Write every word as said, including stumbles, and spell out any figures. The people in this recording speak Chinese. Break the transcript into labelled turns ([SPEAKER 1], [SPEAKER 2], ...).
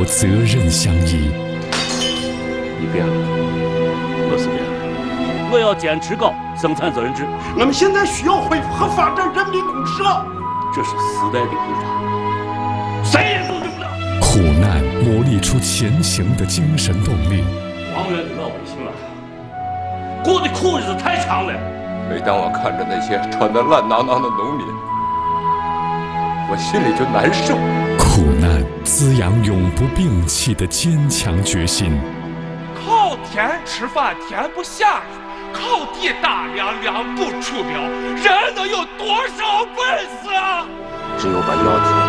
[SPEAKER 1] 有责任相依。
[SPEAKER 2] 你变了，我是变了。我要坚持搞生产责任制。
[SPEAKER 3] 我们现在需要恢复和发展人民公社，
[SPEAKER 2] 这是时代的步伐，谁也阻止不了。
[SPEAKER 1] 苦难磨砺出前行的精神动力。
[SPEAKER 2] 王源的老百姓啊，过的苦日子太长了。
[SPEAKER 4] 每当我看着那些穿得烂囊囊的农民，我心里就难受。
[SPEAKER 1] 苦难滋养永不摒弃的坚强决心。
[SPEAKER 5] 靠天吃饭天不下雨，靠地打粮粮不出苗，人能有多少本事啊？
[SPEAKER 2] 只有把腰子